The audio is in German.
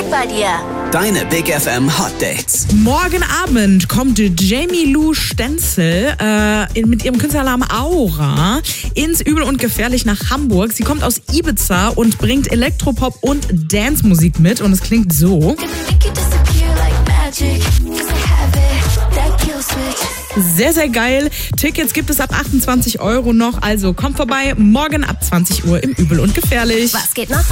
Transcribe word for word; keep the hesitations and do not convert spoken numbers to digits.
bei dir. Deine Big F M Hot Dates. Morgen Abend kommt Jamie Lou Stenzel äh, mit ihrem Künstlernamen Aura ins Übel und Gefährlich nach Hamburg. Sie kommt aus Ibiza und bringt Elektropop und Dance-Musik mit und es klingt so. Sehr, sehr geil. Tickets gibt es ab achtundzwanzig Euro noch, also kommt vorbei morgen ab zwanzig Uhr im Übel und Gefährlich. Was geht noch?